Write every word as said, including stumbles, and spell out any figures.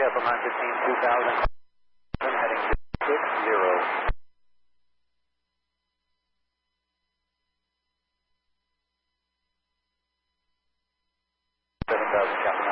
from nine fifteen two thousand, heading six zero. seven thousand, copy.